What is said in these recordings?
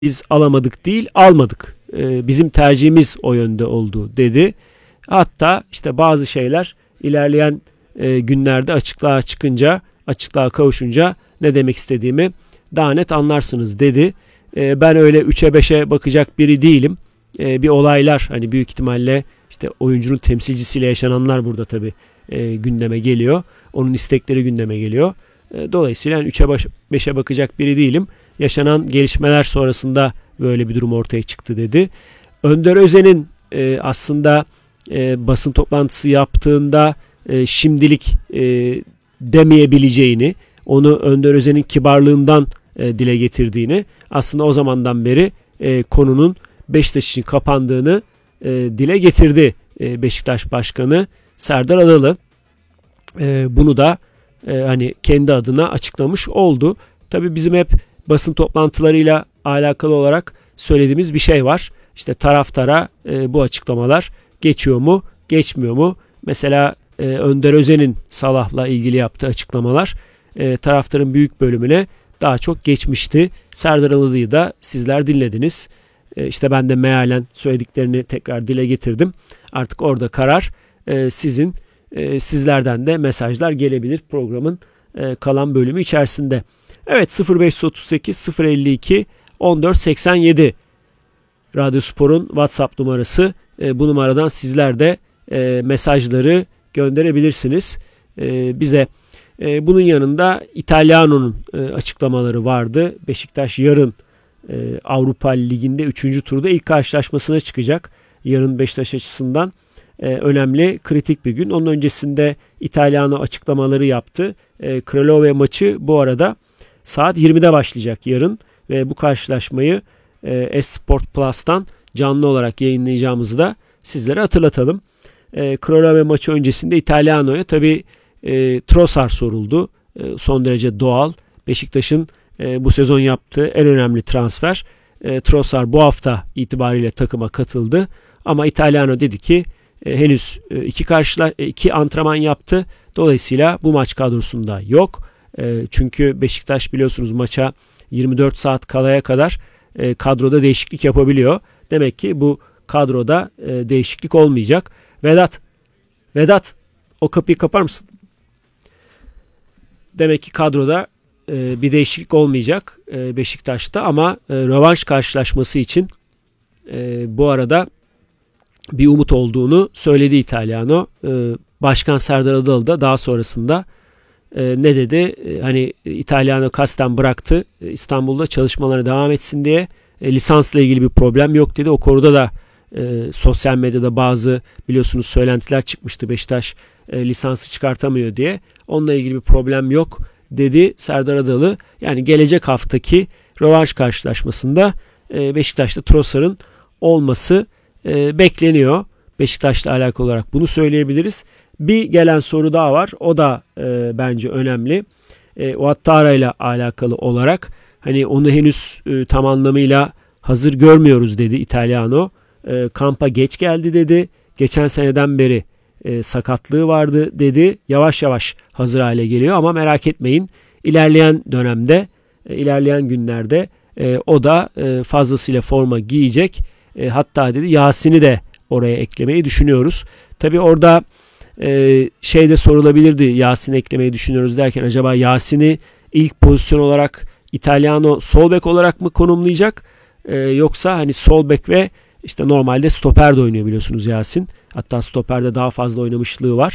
biz alamadık değil, almadık. Bizim tercihimiz o yönde oldu dedi. Hatta işte bazı şeyler ilerleyen günlerde açıklığa kavuşunca ne demek istediğimi daha net anlarsınız dedi. Ben öyle 3'e 5'e bakacak biri değilim. Bir olaylar hani büyük ihtimalle işte oyuncunun temsilcisiyle yaşananlar burada tabii gündeme geliyor. Onun istekleri gündeme geliyor. Dolayısıyla yani 3'e 5'e bakacak biri değilim. Yaşanan gelişmeler sonrasında böyle bir durum ortaya çıktı dedi. Önder Özen'in aslında basın toplantısı yaptığında şimdilik demeyebileceğini, onu Önder Özen'in kibarlığından dile getirdiğini, aslında o zamandan beri konunun Beşiktaş için kapandığını dile getirdi Beşiktaş Başkanı Serdar Adalı. Bunu da hani kendi adına açıklamış oldu. Tabii bizim hep basın toplantılarıyla alakalı olarak söylediğimiz bir şey var. İşte taraftara bu açıklamalar geçiyor mu, geçmiyor mu? Mesela Önder Özen'in Salah'la ilgili yaptığı açıklamalar taraftarın büyük bölümüne daha çok geçmişti. Serdar Adalı'yı da sizler dinlediniz. İşte ben de mealen söylediklerini tekrar dile getirdim. Artık orada karar sizin. Sizlerden de mesajlar gelebilir programın kalan bölümü içerisinde. Evet, 0538 052 1487 Radyospor'un WhatsApp numarası. Bu numaradan sizler de mesajları gönderebilirsiniz bize. Bunun yanında Italiano'nun açıklamaları vardı. Beşiktaş yarın Avrupa Ligi'nde 3. turda ilk karşılaşmasına çıkacak. Yarın Beşiktaş açısından önemli, kritik bir gün. Onun öncesinde İtalyano açıklamaları yaptı. Kralove maçı bu arada saat 20'de başlayacak yarın ve bu karşılaşmayı Esport Plus'tan canlı olarak yayınlayacağımızı da sizlere hatırlatalım. Kralove maçı öncesinde İtalyano'ya tabii Trossard soruldu. Son derece doğal. Beşiktaş'ın bu sezon yaptığı en önemli transfer. Trossard bu hafta itibariyle takıma katıldı. Ama İtalyano dedi ki henüz iki antrenman yaptı. Dolayısıyla bu maç kadrosunda yok. Çünkü Beşiktaş biliyorsunuz maça 24 saat kalaya kadar kadroda değişiklik yapabiliyor. Demek ki bu kadroda değişiklik olmayacak. Vedat o kapıyı kapar mısın? Demek ki kadroda bir değişiklik olmayacak Beşiktaş'ta ama rövanş karşılaşması için bu arada bir umut olduğunu söyledi İtalyano. Başkan Serdar Adalı da daha sonrasında ne dedi? Hani İtalyano kasten bıraktı. İstanbul'da çalışmalarına devam etsin diye. Lisansla ilgili bir problem yok dedi. O konuda da sosyal medyada bazı biliyorsunuz söylentiler çıkmıştı. Beşiktaş lisansı çıkartamıyor diye. Onunla ilgili bir problem yok dedi Serdar Adalı. Yani gelecek haftaki rövanş karşılaşmasında Beşiktaş'ta Trossard'ın olması bekleniyor. Beşiktaş'la alakalı olarak bunu söyleyebiliriz. Bir gelen soru daha var. O da bence önemli. Ouattara ile alakalı olarak hani onu henüz tam anlamıyla hazır görmüyoruz dedi İtalyano. Kampa geç geldi dedi. Geçen seneden beri sakatlığı vardı dedi. Yavaş yavaş hazır hale geliyor ama merak etmeyin. İlerleyen dönemde, ilerleyen günlerde o da fazlasıyla forma giyecek. Hatta dedi Yasin'i de oraya eklemeyi düşünüyoruz. Tabii orada şey de sorulabilirdi. Yasin eklemeyi düşünüyoruz derken acaba Yasin'i ilk pozisyon olarak İtalyano sol bek olarak mı konumlayacak? Yoksa hani sol bek ve işte normalde stoper de oynuyor biliyorsunuz Yasin. Hatta stoperde daha fazla oynamışlığı var.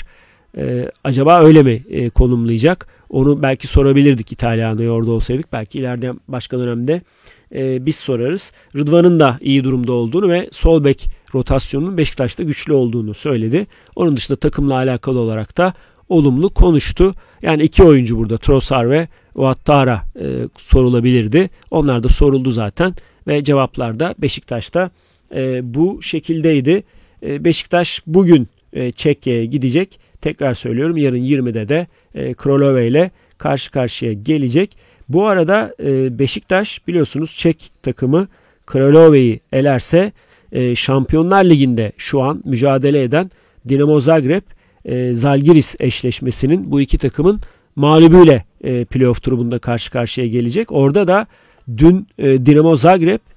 Acaba öyle mi konumlayacak? Onu belki sorabilirdik İtalyano'ya orada olsaydık. Belki ileride başka dönemde biz sorarız. Rıdvan'ın da iyi durumda olduğunu ve sol bek rotasyonunun Beşiktaş'ta güçlü olduğunu söyledi. Onun dışında takımla alakalı olarak da olumlu konuştu. Yani iki oyuncu burada Trossard ve Ouattara sorulabilirdi. Onlar da soruldu zaten ve cevaplar da Beşiktaş'ta bu şekildeydi. Beşiktaş bugün Çekya'ya gidecek. Tekrar söylüyorum yarın 20'de de Kralove ile karşı karşıya gelecek. Bu arada Beşiktaş biliyorsunuz Çek takımı Kralove'yi elerse Şampiyonlar Ligi'nde şu an mücadele eden Dinamo Zagreb Zalgiris eşleşmesinin bu iki takımın mağlubuyla playoff turunda karşı karşıya gelecek. Orada da dün Dinamo Zagreb